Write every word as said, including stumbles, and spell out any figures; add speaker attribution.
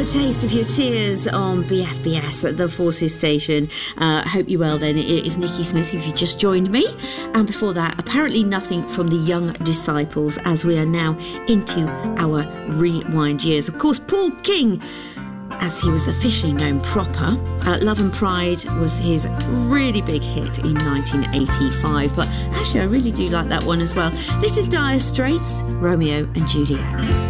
Speaker 1: A taste of your tears on B F B S, the Forces station. I uh, hope you're well then. It is Nikki Smith if you just joined me. And before that, apparently nothing from the Young Disciples, as we are now into our rewind years. Of course, Paul King, as he was officially known proper. Uh, Love and Pride was his really big hit in nineteen eighty-five. But actually, I really do like that one as well. This is Dire Straits, Romeo and Juliet.